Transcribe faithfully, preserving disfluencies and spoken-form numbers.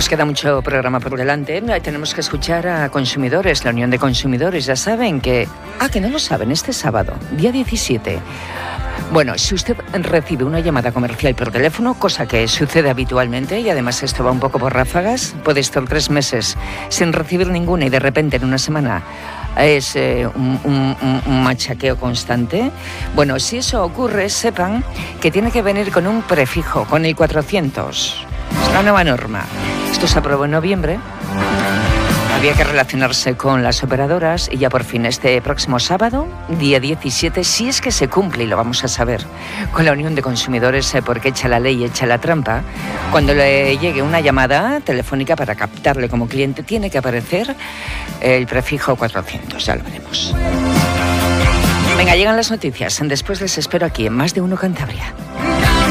Nos queda mucho programa por delante. Tenemos que escuchar a consumidores, la Unión de Consumidores. Ya saben que... Ah, que no lo saben, este sábado, día diecisiete. Bueno, si usted recibe una llamada comercial por teléfono, cosa que sucede habitualmente, y además esto va un poco por ráfagas, puede estar tres meses sin recibir ninguna y de repente en una semana es eh, un, un, un machaqueo constante. Bueno, si eso ocurre, sepan que tiene que venir con un prefijo, con el cuatrocientos. Es la nueva norma. Esto se aprobó en noviembre. Había que relacionarse con las operadoras y ya por fin este próximo sábado, día diecisiete, si es que se cumple, y lo vamos a saber, con la Unión de Consumidores, eh, porque echa la ley, echa la trampa, cuando le llegue una llamada telefónica para captarle como cliente, tiene que aparecer el prefijo cuatrocientos, ya lo veremos. Venga, llegan las noticias. Después les espero aquí en Más de Uno Cantabria.